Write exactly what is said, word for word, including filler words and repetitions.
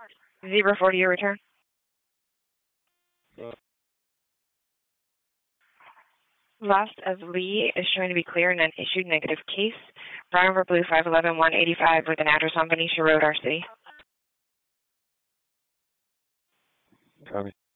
Zebra forty, your return. Uh, Lost of Lee is showing to be clear in an issued negative case. Brownsville Blue five eleven one eighty-five with an address on Venetia Road, our city. Copy.